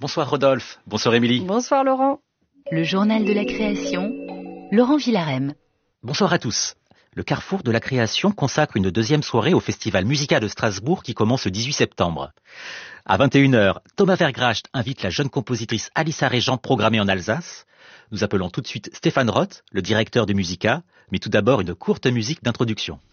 Bonsoir Rodolphe, bonsoir Émilie. Bonsoir Laurent. Le journal de la création, Laurent Villarem. Bonsoir à tous. Le Carrefour de la Création consacre une deuxième soirée au Festival Musica de Strasbourg qui commence le 18 septembre. À 21h, Thomas Vergracht invite la jeune compositrice Alissa Régent programmée en Alsace. Nous appelons tout de suite Stéphane Roth, le directeur du Musica, mais tout d'abord une courte musique d'introduction.